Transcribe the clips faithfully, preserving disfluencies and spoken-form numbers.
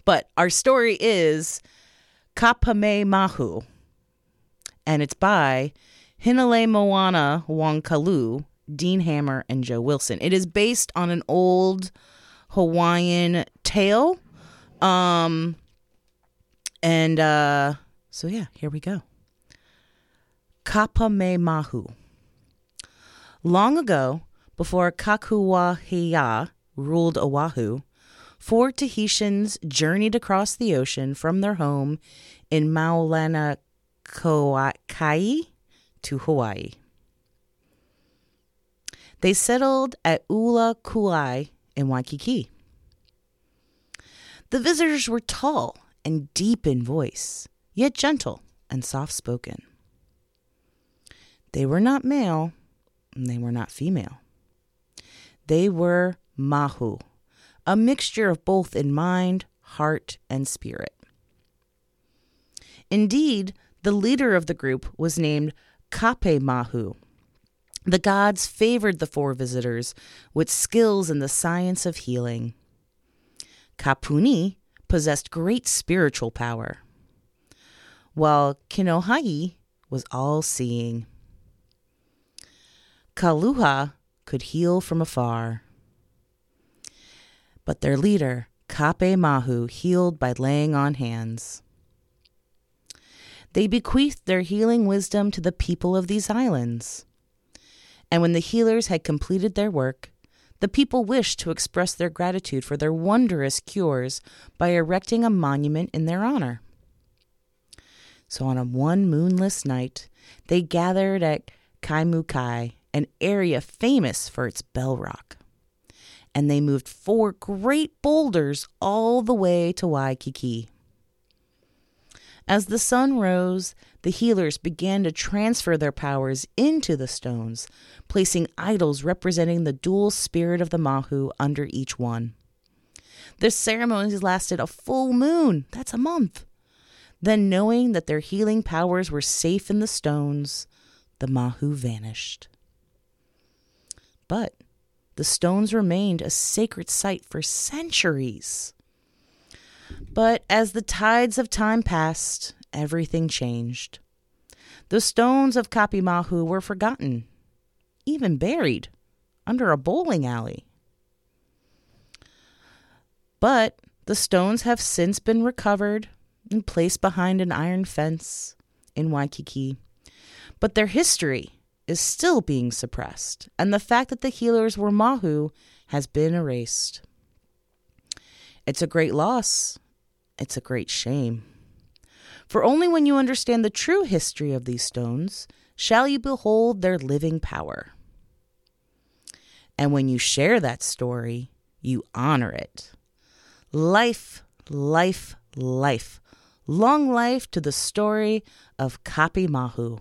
But our story is Kapame Mahu, and it's by Hinale Moana Wonkalu, Dean Hammer, and Joe Wilson. It is based on an old Hawaiian tale. Um, and uh, so, yeah, here we go. Kapame Mahu. Long ago, before Kakuahea ruled Oahu, four Tahitians journeyed across the ocean from their home in Maulana Kauai to Hawaii. They settled at Ula Kulai in Waikiki. The visitors were tall and deep in voice, yet gentle and soft-spoken. They were not male, and they were not female. They were Mahu, a mixture of both in mind, heart, and spirit. Indeed, the leader of the group was named Kape Mahu. The gods favored the four visitors with skills in the science of healing. Kapuni possessed great spiritual power, while Kinohai was all-seeing. Kaluha could heal from afar. But their leader, Kape Mahu, healed by laying on hands. They bequeathed their healing wisdom to the people of these islands. And when the healers had completed their work, the people wished to express their gratitude for their wondrous cures by erecting a monument in their honor. So on a one moonless night, they gathered at Kaimukai, an area famous for its bell rock. And they moved four great boulders all the way to Waikiki. As the sun rose, the healers began to transfer their powers into the stones, placing idols representing the dual spirit of the Mahu under each one. The ceremonies lasted a full moon. That's a month. Then, knowing that their healing powers were safe in the stones, the Mahu vanished. But the stones remained a sacred site for centuries. But as the tides of time passed, everything changed. The stones of Kape Mahu were forgotten, even buried under a bowling alley. But the stones have since been recovered and placed behind an iron fence in Waikiki. But their history is still being suppressed, and the fact that the healers were Mahu has been erased. It's a great loss. It's a great shame. For only when you understand the true history of these stones shall you behold their living power. And when you share that story, you honor it. Life, life, life. Long life to the story of Kape Mahu.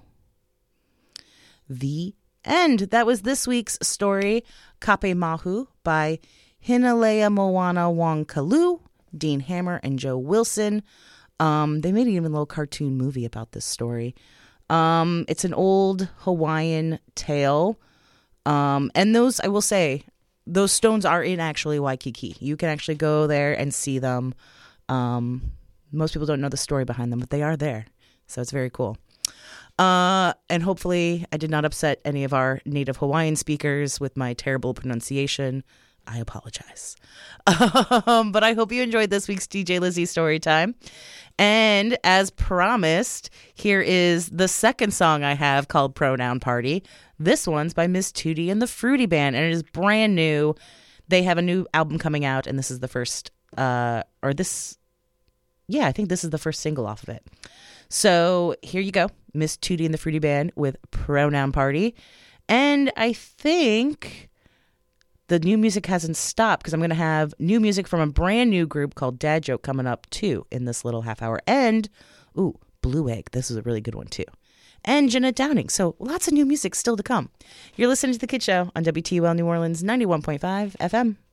The end. That was this week's story, Kape Mahu, by Hinalea Moana Wonkalu, Dean Hammer, and Joe Wilson. Um, they made even a little cartoon movie about this story. Um, it's an old Hawaiian tale. Um, and those, I will say, those stones are in actually Waikiki. You can actually go there and see them. Um, most people don't know the story behind them, but they are there. So it's very cool. Uh, and hopefully I did not upset any of our native Hawaiian speakers with my terrible pronunciation. I apologize. Um, but I hope you enjoyed this week's D J Lizzie story time. And as promised, here is the second song I have called Pronoun Party. This one's by Miss Tootie and the Fruity Band, and it is brand new. They have a new album coming out, and this is the first, uh, or this, yeah, I think this is the first single off of it. So here you go, Miss Tootie and the Fruity Band with Pronoun Party. And I think the new music hasn't stopped because I'm going to have new music from a brand new group called Dad Joke coming up too in this little half hour. And, ooh, Blue Egg. This is a really good one too. And Jeanette Downing. So lots of new music still to come. You're listening to The Kid Show on W T U L New Orleans ninety-one point five F M.